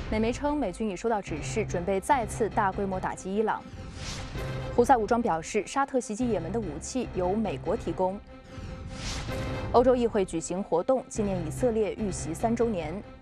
美媒称，美军已收到指示，准备再次大规模打击伊朗。胡塞武装表示，沙特袭击也门的武器由美国提供。欧洲议会举行活动，纪念以色列遇袭3周年。